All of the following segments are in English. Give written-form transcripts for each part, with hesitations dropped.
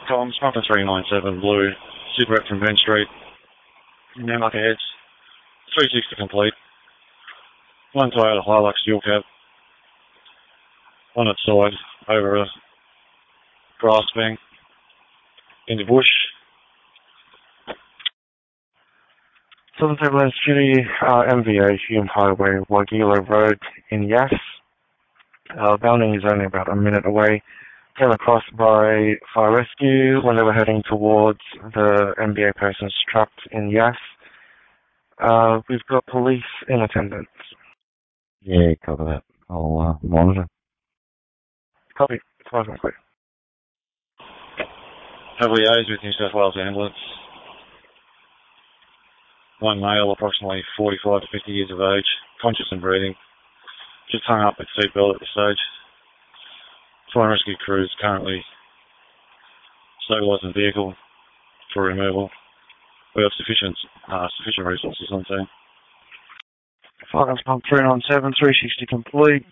Columns, Papa 397 Blue, Super Rep from Ben Street. Now like ahead. 360 complete. One Toyota Hilux dual cab. On its side, over a grass bank. In the bush. Southern Tableland City, MVA, Hume Highway, Wagila Road in Yass. Bounding is only about a minute away. Came across by fire rescue when they were heading towards the MBA person's truck in Yass. We've got police in attendance. Yeah, cover that. I'll monitor. Copy. 5 1 quick. Have liaised with New South Wales ambulance. One male, approximately 45 to 50 years of age, conscious and breathing. Just hung up with seatbelt at this stage. Fire and rescue crews currently stabilising the vehicle for removal. We have sufficient resources on scene. Falcons Pump 397, 360 complete.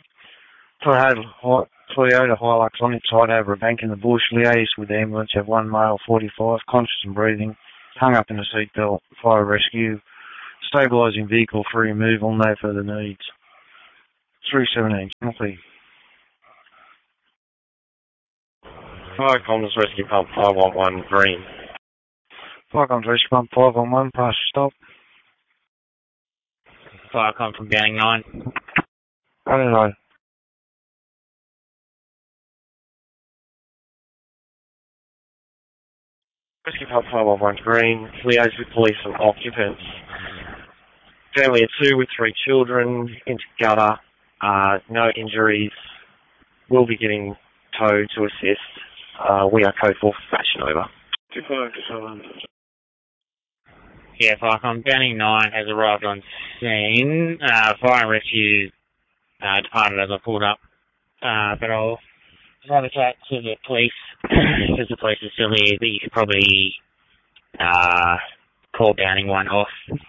Toyota Hilux on its side over a bank in the bush. Liaised with the ambulance. Have one male, 45, conscious and breathing. Hung up in the seatbelt. Fire rescue. Stabilising vehicle for removal. No further needs. 317. Complete. Fire comms rescue pump 511 green. Fire comms rescue pump 511, pass stop. Fire comm from Banning 9. Banning 9. Rescue pump 511 green. Liaise with police and occupants. Family of 2 with 3 children into gutter. No injuries. Will be getting towed to assist. We are code 4 fashion over. 2527. Yeah, Firecom, Banning 9 has arrived on scene. Fire and rescue departed as I pulled up. But I'll have a chat to the police, because the police is still here, but you could probably call Banning 1 off.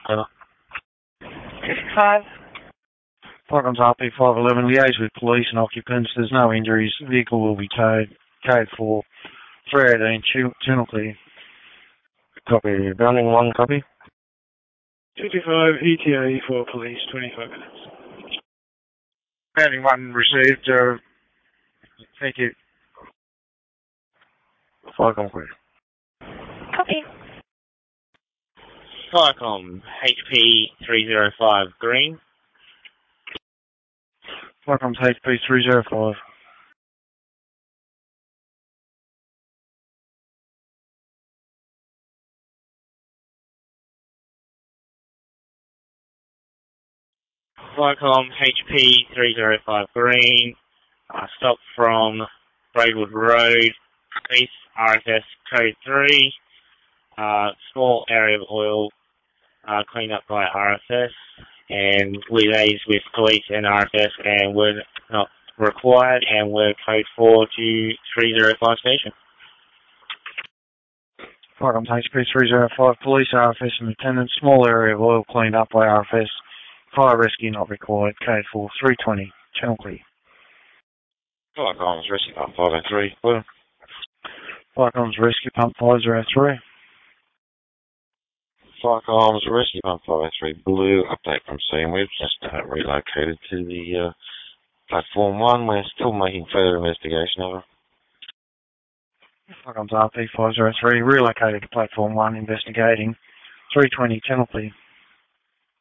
55. Firecom's RP 511, liaise with police and occupants. There's no injuries. Vehicle will be towed. Code 4 318, channel clear. Copy. Bounding 1, copy. 55 ETA for police, 25 minutes. Bounding 1 received. Thank you. Firecom clear. Copy. Firecom, HP 305 green. Firecom's HP 305. Viacom HP 305 green, stop from Braidwood Road, East RFS code 3, small area of oil cleaned up by RFS, and liaise with police and RFS, and were not required, and were code 4 to 305 station. Firecom's HP 305, police, RFS and attendants, small area of oil cleaned up by RFS. Fire rescue not required. Code 4 320. Channel clear. Firecom's rescue pump 503. Blue. Firecom's rescue pump 503. Firecom's rescue pump 503 Blue. Update from scene. We've just relocated to the platform 1. We're still making further investigation of it. Firecom's RP 503 relocated to platform 1. Investigating. 320. Channel clear.